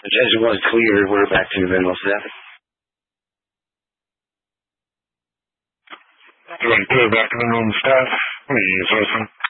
Attention was clear. We're back to Venmo 7. Doing good, back to the room staff. Please listen.